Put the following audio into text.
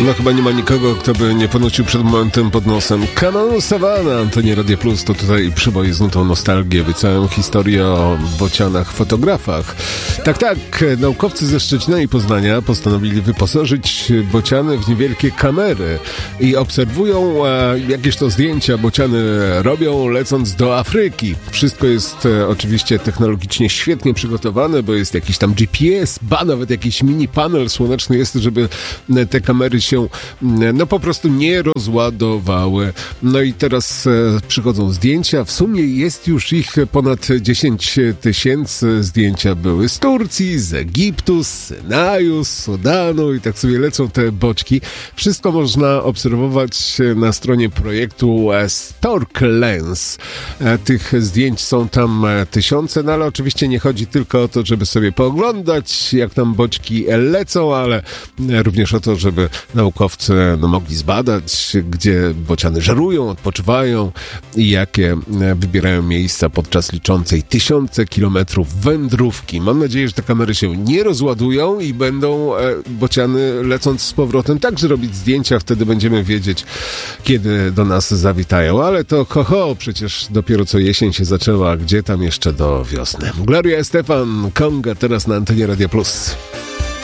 No chyba nie ma nikogo, kto by nie ponosił przed momentem pod nosem Kanon Savana, Antenie Radio Plus. To tutaj przyboi z nutą nostalgię, by całą historię o bocianach fotografach. Tak, naukowcy ze Szczecina i Poznania postanowili wyposażyć bociany w niewielkie kamery i obserwują jakieś to zdjęcia bociany robią, lecąc do Afryki. Wszystko jest oczywiście technologicznie świetnie przygotowane, bo jest jakiś tam GPS, nawet jakiś mini panel słoneczny jest, żeby te kamery się po prostu nie rozładowały. No i teraz przychodzą zdjęcia. W sumie jest już ich ponad 10 000. Zdjęcia były z Turcji, z Egiptu, z Synaju, z Sudanu i tak sobie lecą te boczki. Wszystko można obserwować na stronie projektu Stork Lens. Tych zdjęć są tam tysiące, no ale oczywiście nie chodzi tylko o to, żeby sobie pooglądać, jak tam boczki lecą, ale również o to, żeby naukowcy mogli zbadać, gdzie bociany żerują, odpoczywają i jakie wybierają miejsca podczas liczącej tysiące kilometrów wędrówki. Mam nadzieję, że te kamery się nie rozładują i będą bociany lecąc z powrotem także robić zdjęcia, wtedy będziemy wiedzieć, kiedy do nas zawitają, ale to przecież dopiero co jesień się zaczęła, gdzie tam jeszcze do wiosny. Gloria Estefan, Conga teraz na Antenie Radio Plus.